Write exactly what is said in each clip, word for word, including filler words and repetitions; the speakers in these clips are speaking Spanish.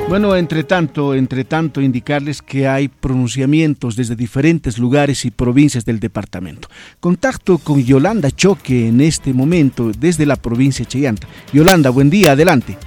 Bueno, entre tanto, entre tanto, indicarles que hay pronunciamientos desde diferentes lugares y provincias del departamento. Contacto con Yolanda Choque en este momento desde la provincia de Chillanta. Yolanda, buen día, adelante.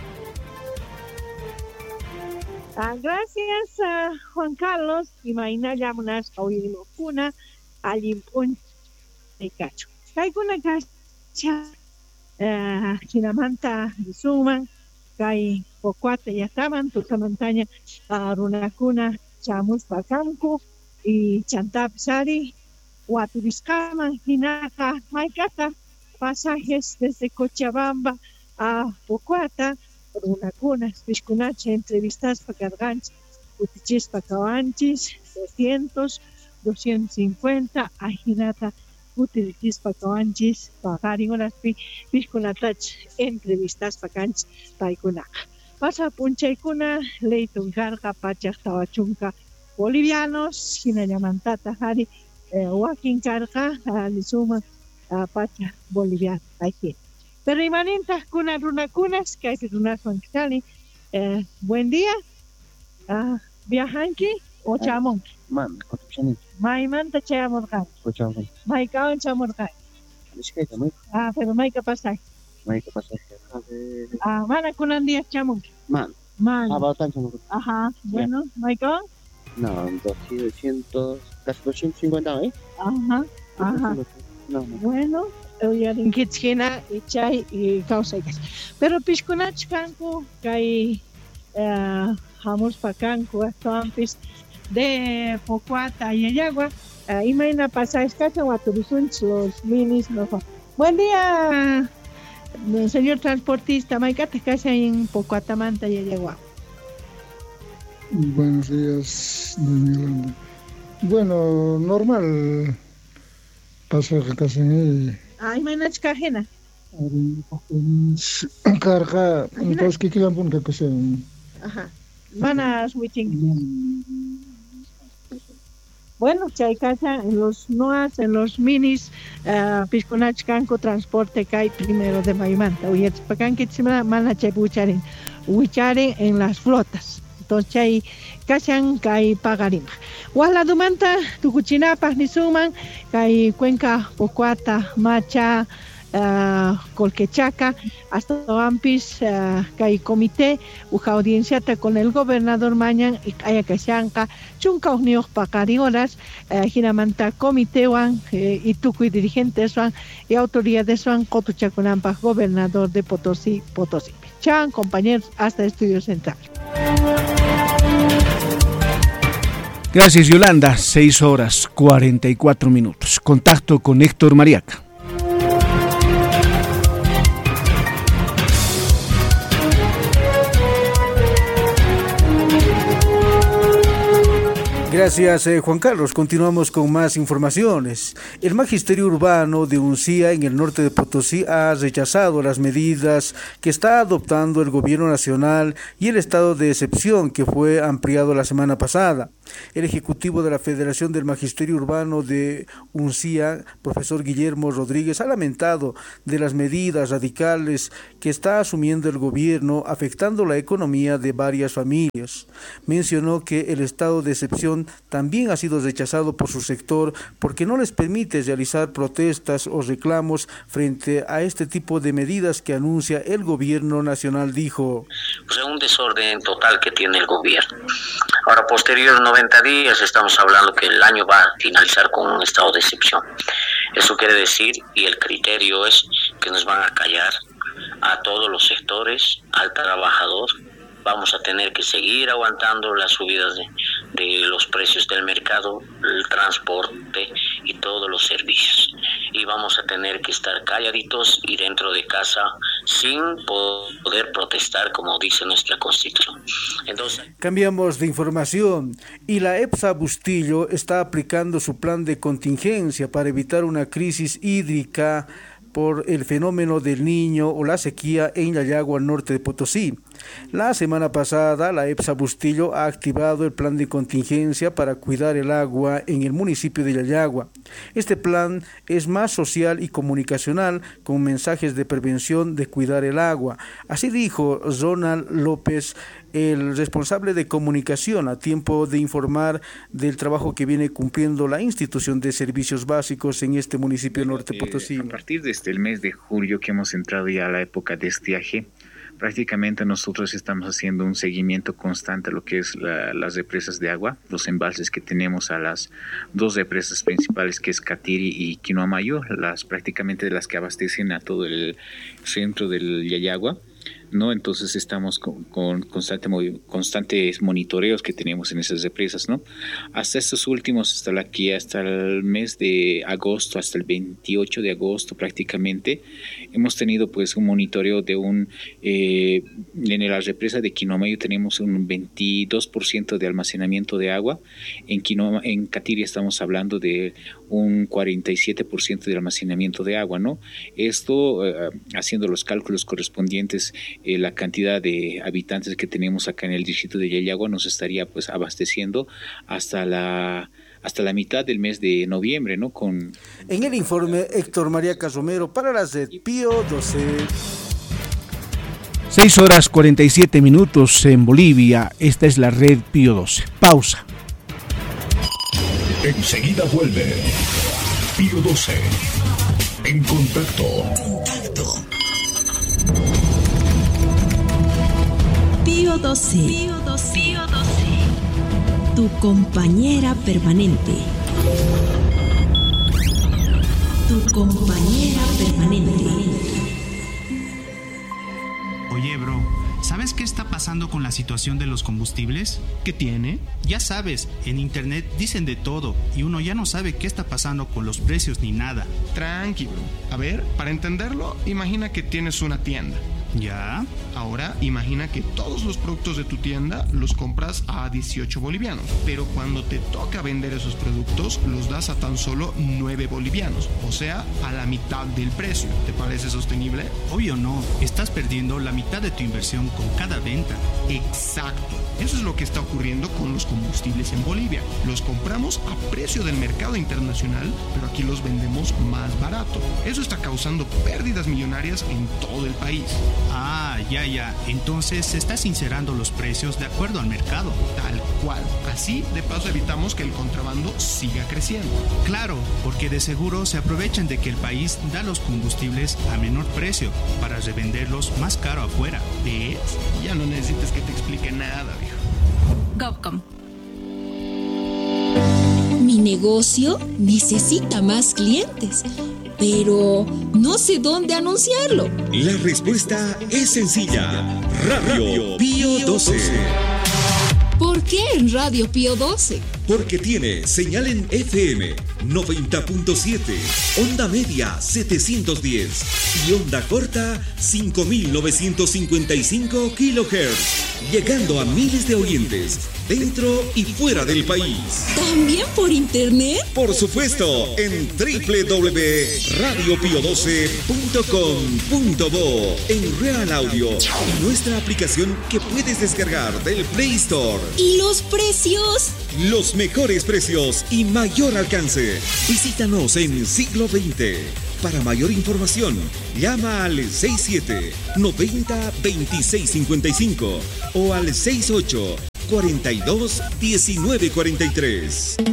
Ah, gracias, uh, Juan Carlos. Imagina llamunas a Uinokuna, a Limpun, de Cacho. Hay una cacha, Chinamanta, de Suman, Kai Pocuate y Ataman, tu montaña, a Runacuna, Chamus Pacamco y Chantapsari, Huaturiscama, Hinaka, Maicata, pasajes desde Cochabamba a Pocuata, Runacuna, Piscunacha, entrevistas para Carganch, Utichis para Cabanchis, doscientos, doscientos cincuenta, Ajinata, Utichis para Cabanchis, Pagarin horas Piscunatach, entrevistas para Canch, Paikunaca. Pasa Punchaikuna, Leitung Carga, Pachak Tawachunca, bolivianos, Hinayamantata, Hari, Joaquín Carga, Lisuma, Pacha, boliviano, aquí. Pero imanenta kuna runakunas, que hay runas funccionales. Eh, buen día. Uh, ¿Viajanki o chamón? Man, construcción. Maimanta chamorgan. Escuchamos. Maicao chamorgan. Bicicleta, ¿no? Ah, pero maica pasaje. Maica pasaje. Ah, mana kunan días chamón. Man. Man. Ah, bastante chamón. Ajá, bueno, maicao. No, doscientos, casi doscientos cincuenta, ¿eh? Ajá, ajá. No, no. Bueno. En Kitchina y Chay y Causayas. Pero Piscunach Canco, Kai Hamos Pacanco, Estampis de Pocuata y Ayagua, y mañana pasa escasa Guaturusunch, los minis, no. Buen día, señor transportista, Maicate casa en Pocuata Manta y Ayagua. Buenos días, doña Yolanda. Bueno, normal. Pasa que casi ahí. Ay, manach cajena. Carga, entonces qué quedan por que sea. Ajá. Manas witching. Bueno, chay casa en los noas, en los minis, uh, Piscunach Canco transporte kai primero de Maimanta. Uyet pacan que chima mana chay bucharin. Wicharen en las flotas. Entonces chay kasan kai pagarima. Wala dumanta tukuchinapa ni suman kai Cuenca, Pocuata, Macha, uh, Colquechaca, hasta Ampis, uh, kai comité, uja audienciata con el gobernador Mañan y kaya kashanka, chunka unios pacari horas, uh, hinamanta comité wan, eh, y tuku dirigentes wan, y autoridades wan, Cotuchaconampa, gobernador de Potosí, Potosí. Chan, compañeros, hasta Estudio Central. Gracias, Yolanda. seis horas cuarenta y cuatro minutos. Contacto con Héctor Mariaca. Gracias, eh, Juan Carlos. Continuamos con más informaciones. El Magisterio Urbano de Uncía, en el norte de Potosí, ha rechazado las medidas que está adoptando el Gobierno Nacional y el estado de excepción que fue ampliado la semana pasada. El ejecutivo de la Federación del Magisterio Urbano de Uncía, profesor Guillermo Rodríguez, ha lamentado de las medidas radicales que está asumiendo el gobierno, afectando la economía de varias familias. Mencionó que el estado de excepción también ha sido rechazado por su sector porque no les permite realizar protestas o reclamos frente a este tipo de medidas que anuncia el gobierno nacional, dijo. Pues es un desorden total que tiene el gobierno. Ahora, posterior a noventa días, estamos hablando que el año va a finalizar con un estado de excepción. Eso quiere decir, y el criterio es que nos van a callar a todos los sectores, al trabajador. Vamos a tener que seguir aguantando las subidas de, de los precios del mercado, el transporte y todos los servicios. Y vamos a tener que estar calladitos y dentro de casa sin poder protestar, como dice nuestra Constitución. Entonces, cambiamos de información y la EPSA Bustillo está aplicando su plan de contingencia para evitar una crisis hídrica por el fenómeno del Niño o la sequía en Yayagua, norte de Potosí. La semana pasada, la EPSA Bustillo ha activado el plan de contingencia para cuidar el agua en el municipio de Yayagua. Este plan es más social y comunicacional, con mensajes de prevención de cuidar el agua. Así dijo Ronald López, el responsable de comunicación, a tiempo de informar del trabajo que viene cumpliendo la institución de servicios básicos en este municipio de Norte Potosí. Eh, a partir de este el mes de julio, que hemos entrado ya a la época de estiaje, prácticamente nosotros estamos haciendo un seguimiento constante a lo que es la, las represas de agua, los embalses que tenemos a las dos represas principales, que es Catiri y Quinoamayo, las prácticamente de las que abastecen a todo el centro del Yayagua, ¿no? Entonces estamos con, con constante, constantes monitoreos que tenemos en esas represas, ¿no? Hasta estos últimos, hasta aquí, hasta el mes de agosto, hasta el veintiocho de agosto prácticamente, hemos tenido pues un monitoreo de un, eh, en la represa de Quinoamayo tenemos un veintidós por ciento de almacenamiento de agua, en, Quino, en Catiri estamos hablando de un cuarenta y siete por ciento de almacenamiento de agua, ¿no? Esto, eh, haciendo los cálculos correspondientes, Eh, la cantidad de habitantes que tenemos acá en el distrito de Yayagua nos estaría pues abasteciendo hasta la hasta la mitad del mes de noviembre, ¿no? Con en el informe, Héctor María Casomero para la red Pío doce. seis horas cuarenta y siete minutos en Bolivia. Esta es la red Pío doce. Pausa. Enseguida vuelve Pío doce. En contacto. Contacto. Pío doce. Pío doce. Pío doce. Tu compañera permanente. Tu compañera permanente. Oye, bro, ¿sabes qué está pasando con la situación de los combustibles? ¿Qué tiene? Ya sabes, en internet dicen de todo y uno ya no sabe qué está pasando con los precios ni nada. Tranqui, bro. A ver, para entenderlo, imagina que tienes una tienda. ¿Ya? Ahora imagina que todos los productos de tu tienda los compras a dieciocho bolivianos, pero cuando te toca vender esos productos los das a tan solo nueve bolivianos, o sea, a la mitad del precio. ¿Te parece sostenible? Obvio no, estás perdiendo la mitad de tu inversión con cada venta. Exacto, eso es lo que está ocurriendo con los combustibles en Bolivia. Los compramos a precio del mercado internacional, pero aquí los vendemos más barato. Eso está causando pérdidas millonarias en todo el país. Ah, ya, ya. Entonces se está sincerando los precios de acuerdo al mercado. Tal cual. Así, de paso, evitamos que el contrabando siga creciendo. Claro, porque de seguro se aprovechan de que el país da los combustibles a menor precio para revenderlos más caro afuera. ¿Ves? Ya no necesitas que te explique nada, viejo. GovCom. Mi negocio necesita más clientes, pero no sé dónde anunciarlo. La respuesta es sencilla. Radio Pío doce. ¿Por qué en Radio Pío doce? Porque tiene señal en F M noventa punto siete, onda media setecientos diez y onda corta cinco mil novecientos cincuenta y cinco kilohertz, llegando a miles de oyentes dentro y fuera del país. ¿También por internet? Por supuesto, en doble u doble u doble u punto radio pío doce punto com punto bo, en Real Audio y nuestra aplicación que puedes descargar del Play Store. ¿Y los precios? Los mejores precios y mayor alcance. Visítanos en Siglo veinte. Para mayor información, llama al seis siete noventa veintiséis cincuenta y cinco o al seis ocho cuarenta y dos diecinueve cuarenta y tres.